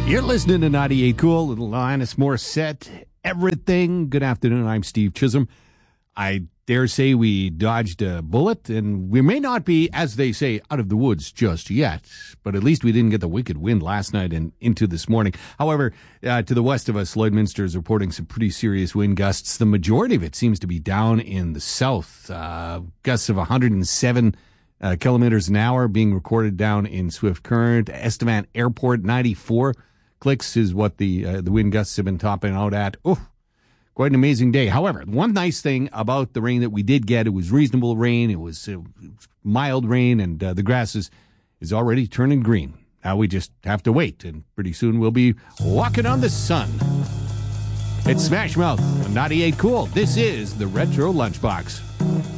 You're listening to 98 Cool, little Alanis Morissette, everything. Good afternoon, I'm Steve Chisholm. I dare say we dodged a bullet, and we may not be, as they say, out of the woods just yet, but at least we didn't get the wicked wind last night and into this morning. However, to the west of us, Lloydminster is reporting some pretty serious wind gusts. The majority of it seems to be down in the south. Gusts of 107 kilometers an hour being recorded down in Swift Current. Estevan Airport, 94 clicks is what the wind gusts have been topping out at. Oh, quite an amazing day. However, one nice thing about the rain that we did get, it was reasonable rain. It was mild rain, and the grass is already turning green. Now we just have to wait, and pretty soon we'll be walking on the sun. It's Smash Mouth, 98 Cool. This is the Retro Lunchbox.